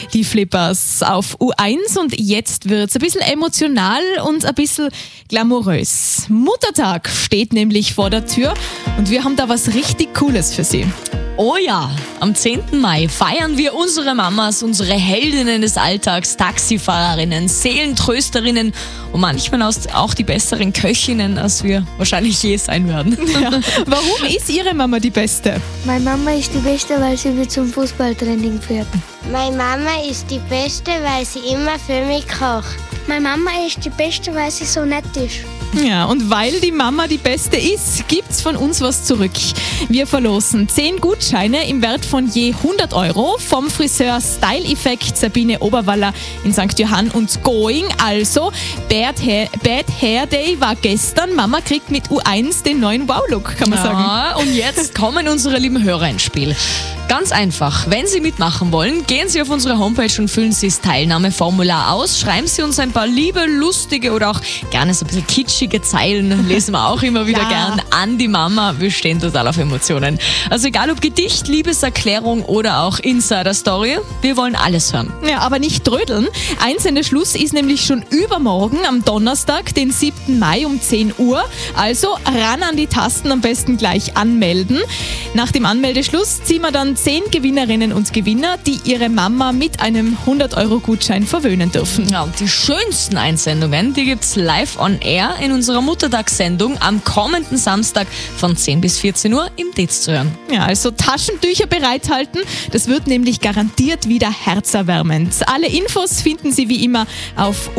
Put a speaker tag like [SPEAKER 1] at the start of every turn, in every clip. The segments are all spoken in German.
[SPEAKER 1] die Flippers auf U1 und jetzt wird's ein bisschen emotional und ein bisschen glamourös. Muttertag steht nämlich vor der Tür und wir haben da was richtig Cooles für Sie.
[SPEAKER 2] Oh ja, am 10. Mai feiern wir unsere Mamas, unsere Heldinnen des Alltags, Taxifahrerinnen, Seelentrösterinnen und manchmal auch die besseren Köchinnen, als wir wahrscheinlich je sein werden.
[SPEAKER 1] Ja. Warum ist Ihre Mama die Beste?
[SPEAKER 3] Meine Mama ist die Beste, weil sie mich zum Fußballtraining führt.
[SPEAKER 4] Meine Mama ist die Beste, weil sie immer für mich kocht.
[SPEAKER 3] Meine Mama ist die Beste, weil sie so nett ist.
[SPEAKER 1] Ja, und weil die Mama die Beste ist, gibt's von uns was zurück. Wir verlosen 10 Gutscheine im Wert von je 100 € vom Friseur Style Effect Sabine Oberwaller in St. Johann und Going. Also, Bad Hair Day war gestern. Mama kriegt mit U1 den neuen Wow-Look, kann man sagen.
[SPEAKER 2] Und jetzt kommen unsere lieben Hörer ins Spiel. Ganz einfach, wenn Sie mitmachen wollen, gehen Sie auf unsere Homepage und füllen Sie das Teilnahmeformular aus. Schreiben Sie uns ein paar liebe, lustige oder auch gerne so ein bisschen kitschige Zeilen, lesen wir auch immer wieder gern, an die Mama. Wir stehen total auf Emotionen. Also egal ob Gedicht, Liebeserklärung oder auch Insider-Story, wir wollen alles hören.
[SPEAKER 1] Ja, aber nicht trödeln. Einsendeschluss ist nämlich schon übermorgen am Donnerstag, den 7. Mai um 10 Uhr. Also ran an die Tasten, am besten gleich anmelden. Nach dem Anmeldeschluss ziehen wir dann 10 Gewinnerinnen und Gewinner, die ihre Mama mit einem 100-€ verwöhnen dürfen.
[SPEAKER 2] Ja, und die schönsten Einsendungen, die gibt's live on air in unserer Muttertagssendung am kommenden Samstag von 10 bis 14 Uhr im Dez zu hören.
[SPEAKER 1] Ja, also Taschentücher bereithalten, das wird nämlich garantiert wieder herzerwärmend. Alle Infos finden Sie wie immer auf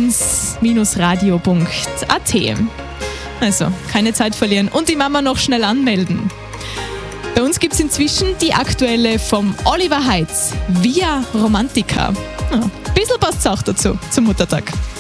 [SPEAKER 1] u1-radio.at. Also, keine Zeit verlieren und die Mama noch schnell anmelden. Bei uns gibt es inzwischen die aktuelle vom Oliver Heitz, Via Romantica. Ja, ein bisschen passt es auch dazu, zum Muttertag.